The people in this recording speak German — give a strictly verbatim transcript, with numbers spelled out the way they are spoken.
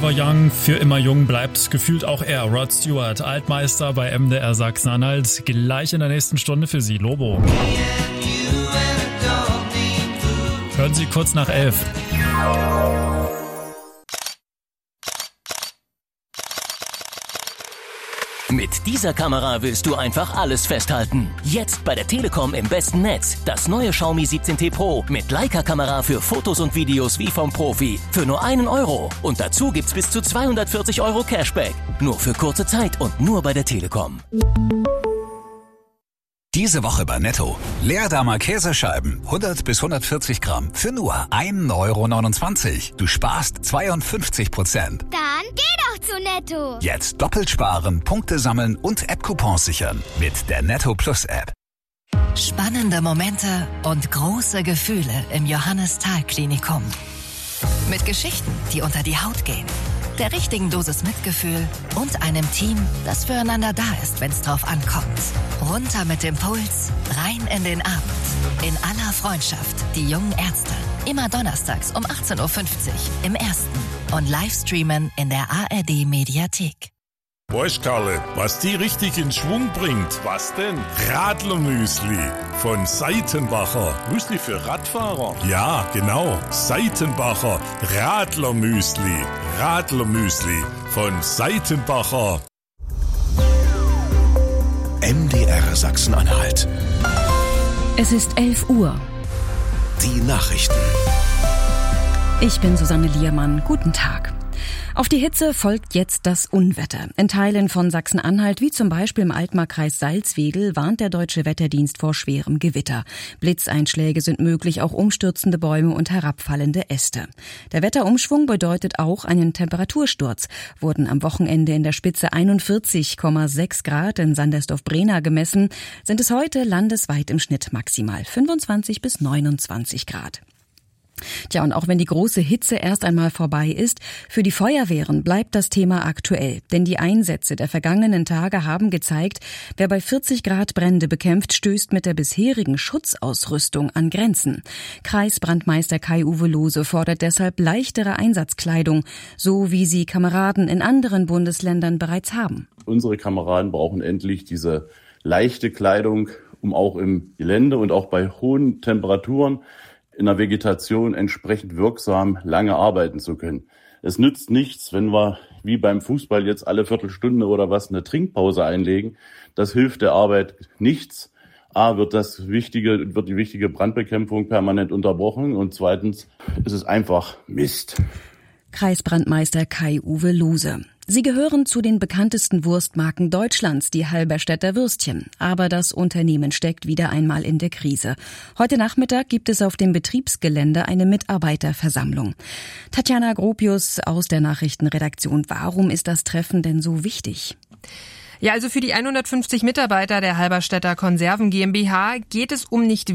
Forever Young, für immer jung bleibt gefühlt auch er, Rod Stewart, Altmeister bei M D R Sachsen-Anhalt. Gleich in der nächsten Stunde für Sie, Lobo. Hören Sie kurz nach elf. Mit dieser Kamera willst du einfach alles festhalten. Jetzt bei der Telekom im besten Netz. Das neue Xiaomi siebzehn T Pro mit Leica-Kamera für Fotos und Videos wie vom Profi. Für nur einen Euro. Und dazu gibt's bis zu zweihundertvierzig Euro Cashback. Nur für kurze Zeit und nur bei der Telekom. Diese Woche bei Netto. Leerdammer Käsescheiben, hundert bis hundertvierzig Gramm, für nur ein Euro neunundzwanzig. Du sparst zweiundfünfzig Prozent. Dann geh doch zu Netto. Jetzt doppelt sparen, Punkte sammeln und App-Coupons sichern mit der Netto Plus App. Spannende Momente und große Gefühle im Johannes-Thal-Klinikum. Mit Geschichten, die unter die Haut gehen. Der richtigen Dosis Mitgefühl und einem Team, das füreinander da ist, wenn es drauf ankommt. Runter mit dem Puls, rein in den Abend. In aller Freundschaft, die jungen Ärzte. Immer donnerstags um achtzehn Uhr fünfzig im Ersten. Und Livestreamen in der A R D-Mediathek. Weißt Karle, was die richtig in Schwung bringt? Was denn? Radlermüsli von Seitenbacher. Müsli für Radfahrer? Ja, genau. Seitenbacher Radlermüsli. Radlermüsli von Seitenbacher. M D R Sachsen-Anhalt. Es ist elf Uhr. Die Nachrichten. Ich bin Susanne Liermann. Guten Tag. Auf die Hitze folgt jetzt das Unwetter. In Teilen von Sachsen-Anhalt, wie zum Beispiel im Altmarkkreis Salzwedel, warnt der Deutsche Wetterdienst vor schwerem Gewitter. Blitzeinschläge sind möglich, auch umstürzende Bäume und herabfallende Äste. Der Wetterumschwung bedeutet auch einen Temperatursturz. Wurden am Wochenende in der Spitze einundvierzig Komma sechs Grad in Sandersdorf-Brena gemessen, sind es heute landesweit im Schnitt maximal fünfundzwanzig bis neunundzwanzig Grad. Tja, und auch wenn die große Hitze erst einmal vorbei ist, für die Feuerwehren bleibt das Thema aktuell. Denn die Einsätze der vergangenen Tage haben gezeigt, wer bei vierzig Grad Brände bekämpft, stößt mit der bisherigen Schutzausrüstung an Grenzen. Kreisbrandmeister Kai-Uwe Lohse fordert deshalb leichtere Einsatzkleidung, so wie sie Kameraden in anderen Bundesländern bereits haben. Unsere Kameraden brauchen endlich diese leichte Kleidung, um auch im Gelände und auch bei hohen Temperaturen in der Vegetation entsprechend wirksam lange arbeiten zu können. Es nützt nichts, wenn wir wie beim Fußball jetzt alle Viertelstunde oder was eine Trinkpause einlegen. Das hilft der Arbeit nichts. A, wird das wichtige, wird die wichtige Brandbekämpfung permanent unterbrochen und zweitens ist es einfach Mist. Kreisbrandmeister Kai-Uwe Lohse. Sie gehören zu den bekanntesten Wurstmarken Deutschlands, die Halberstädter Würstchen. Aber das Unternehmen steckt wieder einmal in der Krise. Heute Nachmittag gibt es auf dem Betriebsgelände eine Mitarbeiterversammlung. Tatjana Gropius aus der Nachrichtenredaktion. Warum ist das Treffen denn so wichtig? Ja, also für die hundertfünfzig Mitarbeiter der Halberstädter Konserven GmbH geht es um nicht